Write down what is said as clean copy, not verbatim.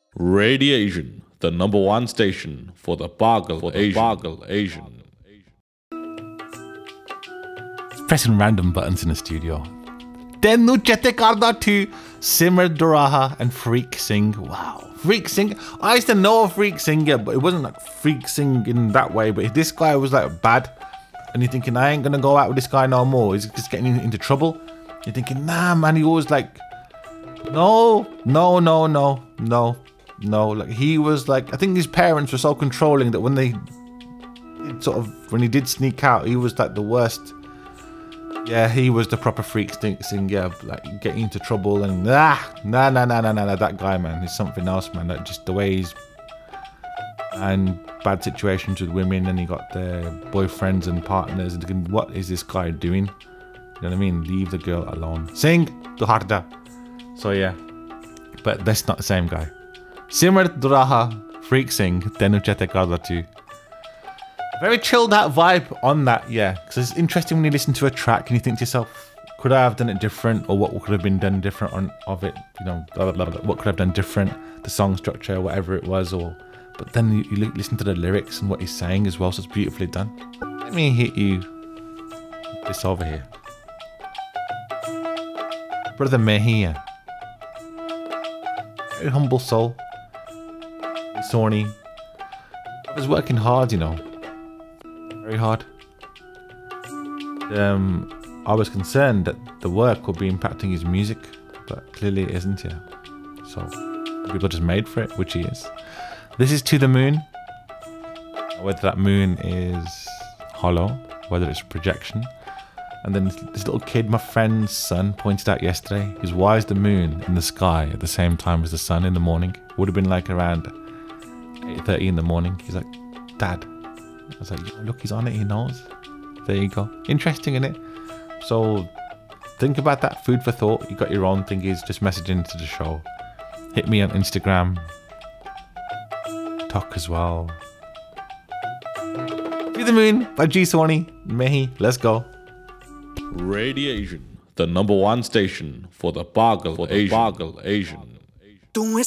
Radiation, the number one station for the Bargle Asian. Pressing random buttons in the studio. Tenu Chete Karda to Simmer Doraha and Freak Singh. Wow. Freak Singh. I used to know a Freak Singer, but it wasn't like Freak Singh in that way. But this guy was like bad. And you're thinking, I ain't going to go out with this guy no more. He's just getting into trouble. You're thinking, nah, man. He was like, no. Like he was like, I think his parents were so controlling that when he did sneak out, he was like the worst. Yeah, he was the proper Freak Singh, yeah, like getting into trouble and nah, that guy, man, he's something else, man. Like just the way he's and bad situations with women, and he got their boyfriends and partners, and thinking, what is this guy doing? You know what I mean? Leave the girl alone. Sing the harda. So yeah, but that's not the same guy. Simmer Duraha, Freak Singh, Tenu Chete Karda. Very chilled out vibe on that, yeah. Because it's interesting when you listen to a track and you think to yourself, could I have done it different, or what could have been done different of it? You know, blah, blah, blah, what could I have done different? The song structure, whatever it was, but then you listen to the lyrics and what he's saying as well, so it's beautifully done. Let me hit you this over here. Brother Mehia, very humble soul, Sony. I was working hard, you know. Very hard. I was concerned that the work would be impacting his music, but clearly it isn't, yeah. So people are just made for it, which he is. This is To the Moon. Whether that moon is hollow, whether it's projection. And then this little kid, my friend's son, pointed out yesterday, is why is the moon in the sky at the same time as the sun in the morning? Would have been like around 8:30 in the morning. He's like, Dad. I was like, look, he's on it, he knows. There you go. Interesting, isn't it? So think about that, food for thought. You got your own thingies, just message into the show. Hit me on Instagram. Talk as well. To the Moon by G Sony. Mehi, let's go. Radiation, the number one station for the Bargle Asian. तू